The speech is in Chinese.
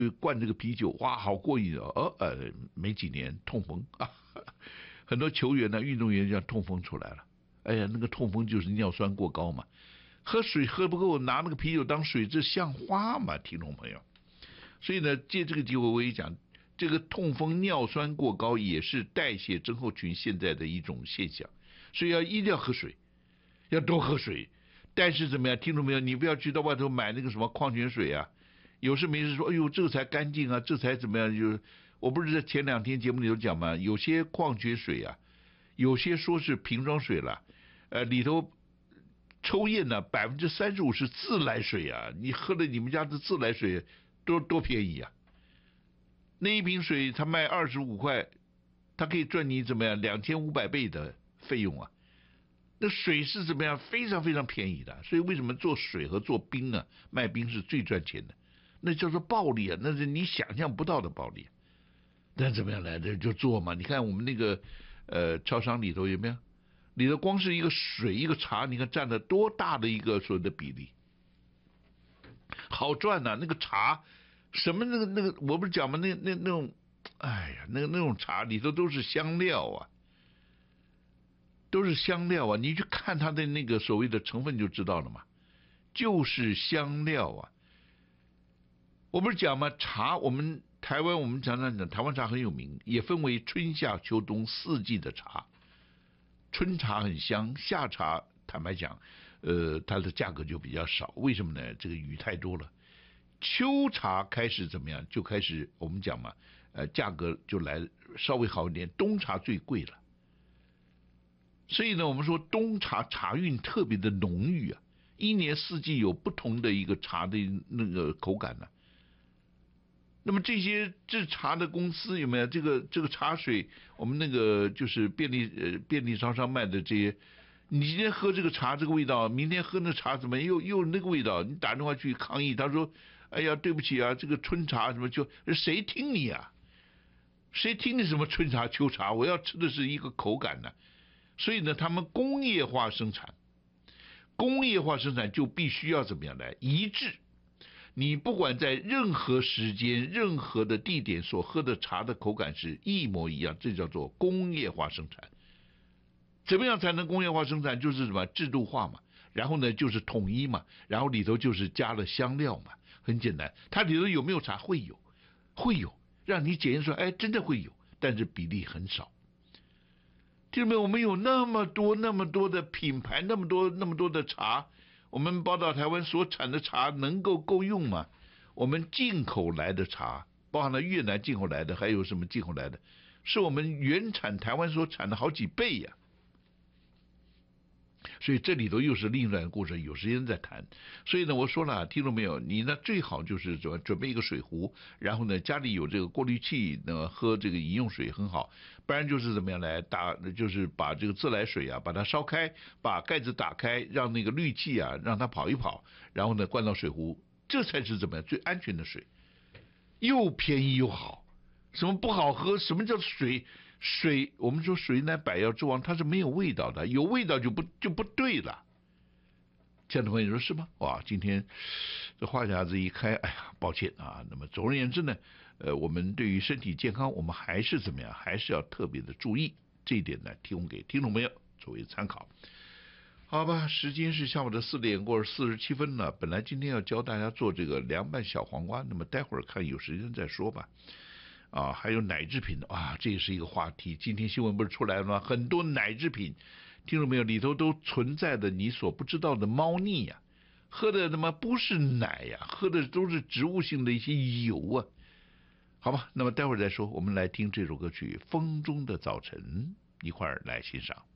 灌这个啤酒，哇，好过瘾哦！没几年痛风啊，很多球员呢、运动员就痛风出来了。哎呀，那个痛风就是尿酸过高嘛，喝水喝不够，拿那个啤酒当水，这像话吗？听众朋友，所以呢，借这个机会我也讲，这个痛风尿酸过高也是代谢症候群现在的一种现象，所以一定要喝水，要多喝水。但是怎么样，听众朋友，你不要去到外头买那个什么矿泉水啊，有事没事说，哎呦，这才干净啊，这才怎么样？就是我不是在前2天节目里头讲嘛，有些矿泉水啊，有些说是瓶装水了，里头抽验呢35%是自来水啊，你喝了你们家的自来水多便宜啊！那一瓶水他卖25块，他可以赚你怎么样2500倍的费用啊！那水是怎么样非常非常便宜的，所以为什么做水和做冰啊，卖冰是最赚钱的？那叫做暴利啊，那是你想象不到的暴利。但怎么样来的就做嘛？你看我们那个超商里头有没有？里头光是一个水一个茶，你看占了多大的一个所谓的比例？好赚呐、那个茶什么那个，我不是讲吗？那种，哎呀，那种茶里头都是香料啊，都是香料啊！你去看它的那个所谓的成分就知道了嘛，就是香料啊。我不是讲吗？茶我们台湾我们常常讲台湾茶很有名，也分为春夏秋冬4季的茶。春茶很香，夏茶坦白讲，它的价格就比较少。为什么呢？这个雨太多了。秋茶开始怎么样？就开始我们讲嘛，价格就来稍微好一点。冬茶最贵了，所以呢，我们说冬茶茶韵特别的浓郁啊，一年4季有不同的一个茶的那个口感呢、那么这些制茶的公司有没有这个茶水？我们那个就是便利商商卖的这些，你今天喝这个茶这个味道，明天喝那茶怎么又那个味道？你打电话去抗议，他说：“哎呀，对不起啊，这个春茶什么就谁听你啊？谁听你什么春茶秋茶？我要吃的是一个口感呢。”所以呢，他们工业化生产就必须要怎么样来一致。你不管在任何时间、任何的地点所喝的茶的口感是一模一样，这叫做工业化生产。怎么样才能工业化生产？就是什么制度化嘛，然后呢就是统一嘛，然后里头就是加了香料嘛，很简单。它里头有没有茶？会有，让你检验出来，哎，真的会有，但是比例很少。听到没有？我们有那么多的品牌，那么多的茶。我们宝岛台湾所产的茶能够用吗？我们进口来的茶，包含了越南进口来的，还有什么进口来的，是我们原产台湾所产的好几倍呀。所以这里头又是另一段故事，有时间再谈。所以呢，我说了，听到没有？你呢最好就是准备一个水壶，然后呢家里有这个过滤器，喝这个饮用水很好。不然就是怎么样来就是把这个自来水啊，把它烧开，把盖子打开，让那个氯气啊让它跑一跑，然后呢灌到水壶，这才是怎么样最安全的水，又便宜又好。什么不好喝？什么叫水？我们说水乃百药之王，它是没有味道的，有味道就不对了。亲爱的朋友说是吗？哇，今天这话匣子一开，哎呀，抱歉啊。那么总而言之呢，我们对于身体健康，我们还是怎么样？还是要特别的注意这一点呢，提供给听众朋友作为参考。好吧，时间是下午的4点过47分了。本来今天要教大家做这个凉拌小黄瓜，那么待会儿看有时间再说吧。啊，还有奶制品啊，这也是一个话题。今天新闻不是出来了吗？很多奶制品，听到没有？里头都存在的你所不知道的猫腻呀，喝的他妈不是奶呀，喝的都是植物性的一些油啊。好吧，那么待会儿再说，我们来听这首歌曲《风中的早晨》，一块儿来欣赏。